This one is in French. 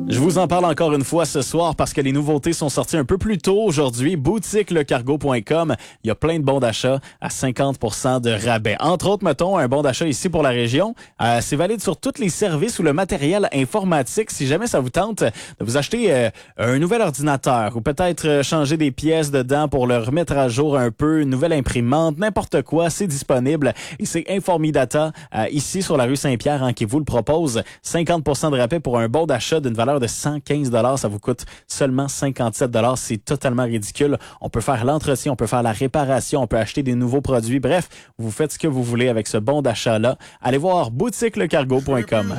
Je vous en parle encore une fois ce soir parce que les nouveautés sont sorties un peu plus tôt aujourd'hui. Boutiquelecargo.com, il y a plein de bons d'achat à 50% de rabais. Entre autres, mettons, un bon d'achat ici pour la région. C'est valide sur tous les services ou le matériel informatique. Si jamais ça vous tente de vous acheter un nouvel ordinateur ou peut-être changer des pièces dedans pour le remettre à jour un peu, une nouvelle imprimante, n'importe quoi, c'est disponible. Et c'est Informidata, ici sur la rue Saint-Pierre, qui vous le propose. 50% de rabais pour un bon d'achat d'une valeur de 115 $. Ça vous coûte seulement 57 $. C'est totalement ridicule. On peut faire l'entretien, on peut faire la réparation, on peut acheter des nouveaux produits. Bref, vous faites ce que vous voulez avec ce bon d'achat-là. Allez voir boutiquelecargo.com.